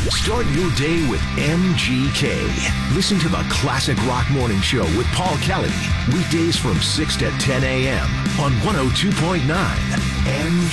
Start your day with MGK. Listen to the Classic Rock Morning Show with Paul Kelly. Weekdays from 6 to 10 a.m. on 102.9 MGK.